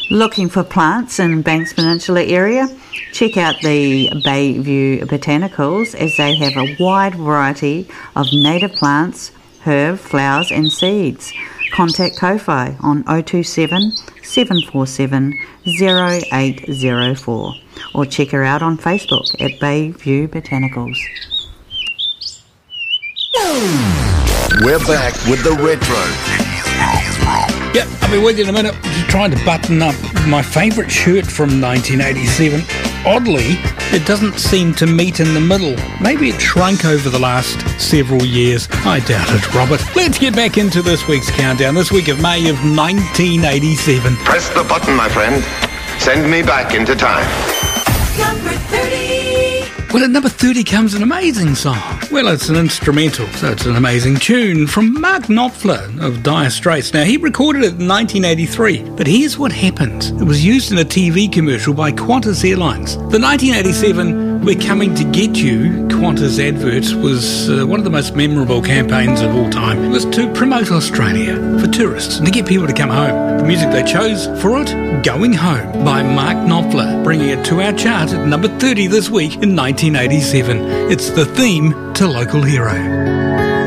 Looking for plants in Banks Peninsula area? Check out the Bayview Botanicals, as they have a wide variety of native plants, herb, flowers and seeds. Contact Ko-Fi on 027 747 0804 or check her out on Facebook at Bayview Botanicals. We're back with the Retro. Yep, I'll be with you in a minute. Just trying to button up my favourite shirt from 1987. Oddly, it doesn't seem to meet in the middle. Maybe it shrunk over the last several years. I doubt it, Robert. Let's get back into this week's countdown. This week of May of 1987. Press the button, my friend. Send me back into time. Number 30. Well, at number 30 comes an amazing song. Well, it's an instrumental, so it's an amazing tune from Mark Knopfler of Dire Straits. Now, he recorded it in 1983, but here's what happened. It was used in a TV commercial by Qantas Airlines. The 1987 We're Coming to Get You Qantas advert was one of the most memorable campaigns of all time. It was to promote Australia for tourists and to get people to come home. The music they chose for it, Going Home by Mark Knopfler, bringing it to our chart at number 30 this week in 1987. It's the theme to Local Hero.